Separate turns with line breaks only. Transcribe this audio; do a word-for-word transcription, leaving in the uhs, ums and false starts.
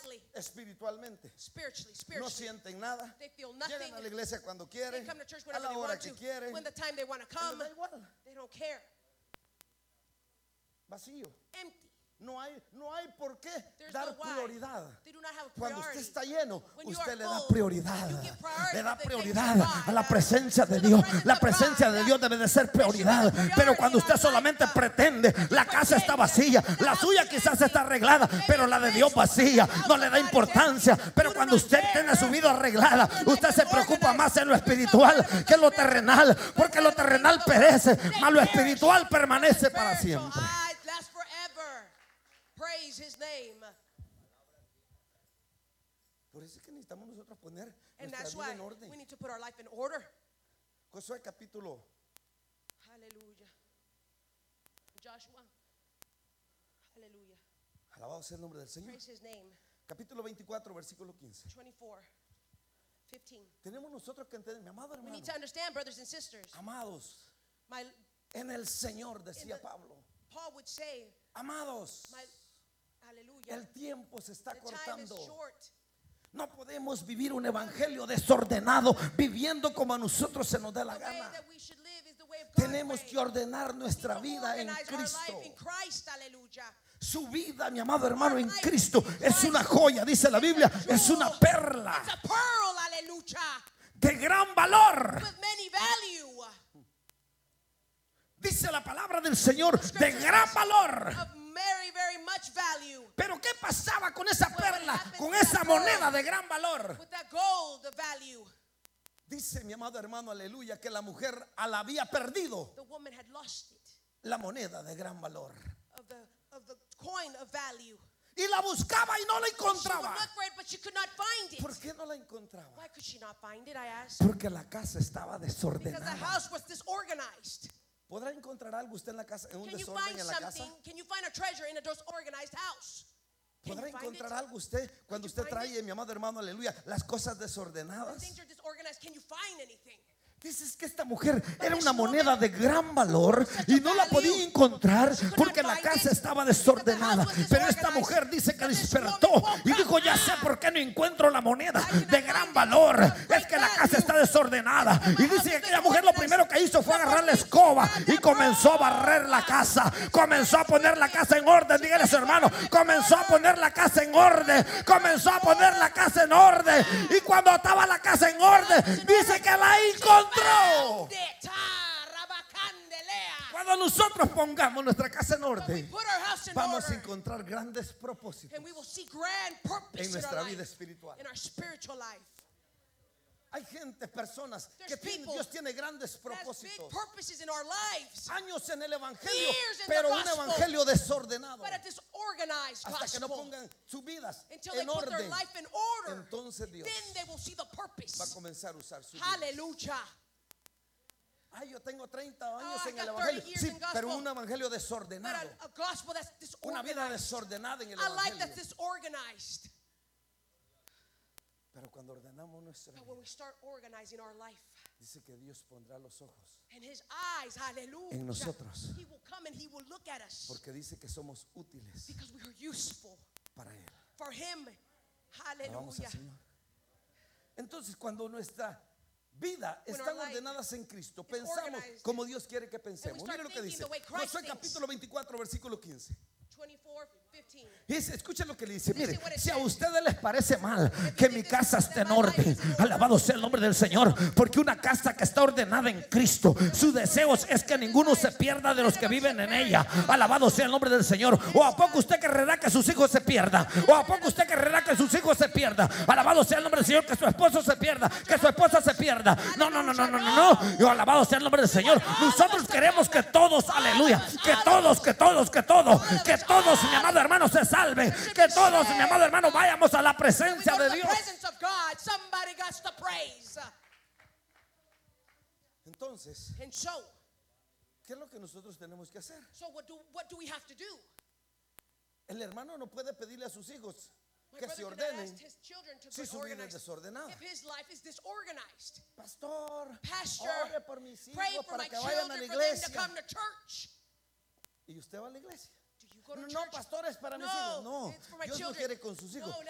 quietly,
espiritualmente.
spiritually,
No
spiritually.
sienten nada.
They feel
Llegan
nothing.
a la iglesia cuando
They
quieren,
come to church
a
whenever
la
they
hora
want
que
to.
quieren.
When the time they want to
Les
come,
da igual.
they don't care.
Vacío.
Empty.
No hay, no hay por qué
There's
dar
no why.
prioridad.
They do not have a
Cuando usted
priority.
está lleno,
When you
usted
are
le da
full,
prioridad.
you give priority
Le da
to the things
prioridad
of God.
a la presencia de
To the
Dios.
presence
La
of
presencia
God.
de Dios debe de ser
There should be
prioridad.
a priority
Pero cuando
in
usted
our
solamente
life.
pretende, la casa está vacía. La suya quizás está arreglada, pero la de Dios vacía. No le da importancia. Pero cuando usted tiene su vida arreglada, usted se preocupa más en lo espiritual que en lo terrenal. Porque lo terrenal perece, mas lo espiritual permanece para
Spiritual
siempre.
eyes last forever. Praise His name.
Por eso es que necesitamos nosotros poner
And
nuestra
that's
vida
why
en orden.
we need to put our life in order.
Josué capítulo
Hallelujah. Joshua. Hallelujah.
Alabado sea el nombre del Señor.
Praise His name.
Capítulo veinticuatro, versículo quince.
twenty-four, fifteen.
Tenemos nosotros que entender, mi amado
We
hermano,
need to understand, brothers and sisters.
amados,
My
en el Señor, decía
the-
Pablo,
Paul would say,
amados,
my hallelujah.
el tiempo se está
The time is
cortando.
short.
No podemos vivir un evangelio desordenado, viviendo como a nosotros se nos dé la
The way
gana.
that we should live is the way of God's
Tenemos
way.
que ordenar nuestra
We need to
vida en
organize our
Cristo.
life in Christ, hallelujah.
Su vida, mi amado hermano, en Cristo es una joya, dice la Biblia, es una perla
It's a pearl, hallelujah,
de gran valor.
with many value.
Dice la palabra del Señor, de gran valor.
Of very, very much value.
Pero ¿qué pasaba con esa perla, con esa moneda de gran valor?
With that gold, the value.
Dice mi amado hermano, aleluya, que la mujer la había perdido,
The woman had lost it.
la moneda de gran valor.
Of the, of the coin of value.
Y la buscaba y no la
She would
encontraba.
look for it, but she could not find it.
¿Por qué no la encontraba?
Why could she not find it, I asked?
Porque la casa estaba
Because the
desordenada.
house was disorganized.
¿Podrá encontrar algo usted en la casa, en un
Can you
desorden
find
en la casa?
something? Can you find a treasure in a disorganized house? Can
¿Podrá
you find
encontrar
it?
algo usted cuando
you
usted
find
trae, mi amado hermano, aleluya, las cosas
When
desordenadas?
things are disorganized, can you find anything?
Dices que esta mujer era una moneda de gran valor y no la podía encontrar porque la casa estaba desordenada. Pero esta mujer dice que despertó y dijo, ya sé por qué no encuentro la moneda de gran valor. Es que la casa está desordenada. Y dice que aquella mujer lo primero que hizo fue agarrar la escoba y comenzó a barrer la casa. Comenzó a poner la casa en orden. Dígale a su hermano, comenzó a poner la casa en orden. Comenzó a poner la casa en orden. Y cuando estaba la casa en orden, dice que la encontró.
Found it. Ah, rabacandelea.
Cuando nosotros pongamos nuestra casa en
When we
orden,
put our house in
vamos a
order,
encontrar grandes propósitos
and we will see grand purpose
en
in
nuestra
our
vida
life,
espiritual.
in our spiritual life.
Hay gente, personas que
There's
tienen,
people
Dios tiene grandes
That's big
propósitos.
purposes in our lives,
Años en el evangelio,
Years in the
pero un
gospel.
evangelio desordenado.
but a disorganized
Hasta que no
gospel.
pongan sus vidas
Until they
en
put their
orden,
life in order,
entonces Dios
then they will see the
va a
purpose.
comenzar a usar su vida.
Hallelujah.
Ay, yo tengo treinta años
Oh, I
en el
got
evangelio.
thirty years
Sí,
in gospel.
pero un evangelio
But
desordenado.
a, a gospel that's
Una vida
disorganized,
desordenada en el
a life that's
evangelio.
disorganized.
Pero cuando ordenamos nuestra
But when
vida,
we start organizing our life,
dice que Dios pondrá los ojos
and His eyes, hallelujah,
en nosotros.
He will come and He will look at us
Porque dice que somos útiles
because we are useful
para Él.
for Him.
Alabamos al
Hallelujah.
Señor. Entonces, cuando nuestra vida
When
están
our life
ordenadas en Cristo,
is
pensamos
organized,
como Dios quiere que
and we
pensemos.
start
Mire lo que
thinking
dice
the way Christ
Josué
thinks.
capítulo veinticuatro, versículo quince.
twenty-four fifteen.
Dice, escuchen lo que le dice. Mire,
Listen what it
si a
says.
ustedes les parece mal que mi casa esté en orden, alabado sea el nombre del Señor, porque una casa que está ordenada en Cristo, su deseo es que ninguno se pierda de los que viven en ella. Alabado sea el nombre del Señor. ¿O a poco usted querrá que sus hijos se pierdan? ¿O a poco usted querrá que sus hijos se pierdan? Alabado sea el nombre del Señor, que su esposo se pierda, que su esposa se pierda. No, no, no, no, no, no, no. Yo, alabado sea el nombre del Señor. Nosotros queremos que todos, aleluya, que todos, que todos, que todos, que todos, mi amado hermano, se salven. Que todos, mi amado hermano, vayamos a la presencia de Dios.
presence of God, somebody got to praise.
Entonces,
And so,
¿qué es lo que nosotros tenemos que hacer?
so what do what do we have to do?
El hermano no puede pedirle a sus hijos
My
que
brother
se
cannot
ordenen
ask his children to
si
be
su vida es
organized
desordenada.
if his life is disorganized.
Pastor,
Pastor,
ore por mis
pray
hijos
for
para
my
que vayan a la
children for them to
iglesia.
come to church.
¿Y usted va a la iglesia?
Do you go to
No,
church?
no, pastor, es para mis
No,
hijos. No,
it's for my
Dios no
children.
quiere con sus hijos.
No,